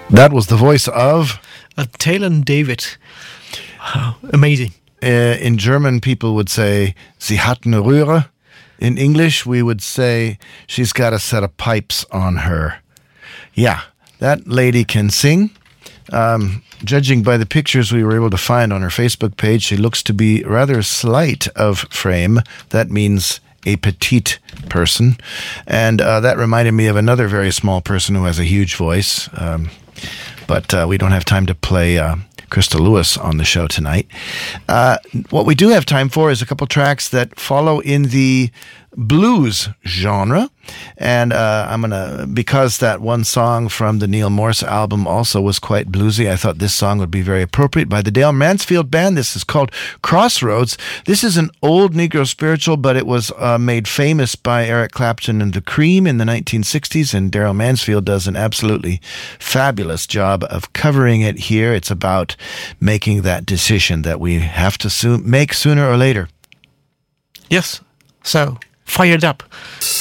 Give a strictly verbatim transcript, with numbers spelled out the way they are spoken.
That was the voice of uh, Taylor David. Wow, amazing. Uh, in German, people would say, sie hat eine Röhre. In English, we would say, she's got a set of pipes on her. Yeah, that lady can sing. Um, judging by the pictures we were able to find on her Facebook page, she looks to be rather slight of frame. That means a petite person. And uh, that reminded me of another very small person who has a huge voice. Um, but uh, we don't have time to play uh, Crystal Lewis on the show tonight. Uh, what we do have time for is a couple tracks that follow in the blues genre. And uh, I'm going to, because that one song from the Neil Morse album also was quite bluesy, I thought this song would be very appropriate by the Dale Mansfield Band. This is called Crossroads. This is an old Negro spiritual, but it was uh, made famous by Eric Clapton and the Cream in the nineteen sixties, and Daryl Mansfield does an absolutely fabulous job of covering it here. It's about making that decision that we have to soon make sooner or later. Yes, so fired up.